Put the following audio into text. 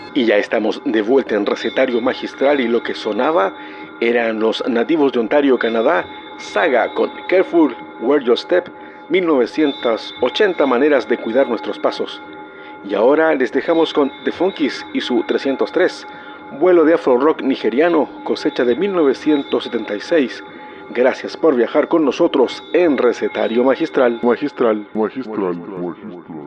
Y ya estamos de vuelta en Recetario Magistral y lo que sonaba eran los Nativos de Ontario, Canadá, Saga con Careful, Where You Step, 1980 maneras de cuidar nuestros pasos. Y ahora les dejamos con The Funkies y su 303, vuelo de afro rock nigeriano, cosecha de 1976. Gracias por viajar con nosotros en Recetario Magistral. Magistral.